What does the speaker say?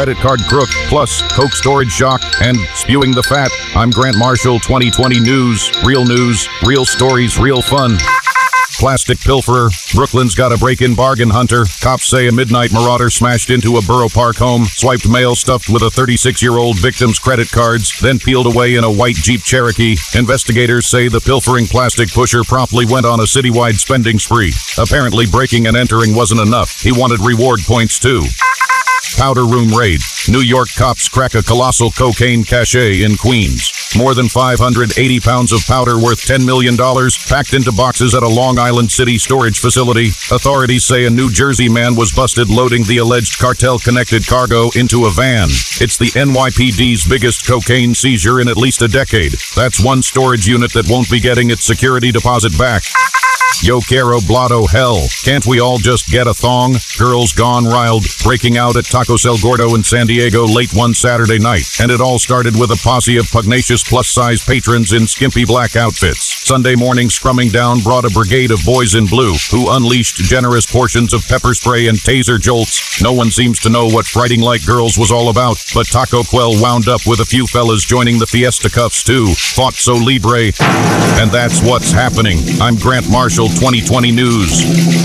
credit card crook, plus Coke storage shock, and spewing the fat. I'm Grant Marshall, 2020 News, real stories, real fun. Plastic pilferer. Brooklyn's got a break-in bargain hunter. Cops say a midnight marauder smashed into a Borough Park home, swiped mail stuffed with a 36-year-old victim's credit cards, then peeled away in a white Jeep Cherokee. Investigators say the pilfering plastic pusher promptly went on a citywide spending spree. Apparently breaking and entering wasn't enough. He wanted reward points too. Powder room raid. New York cops crack a colossal cocaine cache in Queens. More than 580 pounds of powder worth $10 million packed into boxes at a Long Island City storage facility. Authorities say a New Jersey man was busted loading the alleged cartel-connected cargo into a van. It's the NYPD's biggest cocaine seizure in at least a decade. That's one storage unit that won't be getting its security deposit back. Yo quiero blotto hell. Can't we all just get a thong? Girls gone riled, breaking out at Taco Cell Gordo in San Diego late one Saturday night. And it all started with a posse of pugnacious plus-size patrons in skimpy black outfits. Sunday morning scrumming down brought a brigade of boys in blue, who unleashed generous portions of pepper spray and taser jolts. No one seems to know what Frighting Like Girls was all about, but Taco Quell wound up with a few fellas joining the Fiesta Cuffs too. Fought so libre. And that's what's happening. I'm Grant Marshall, 2020 News.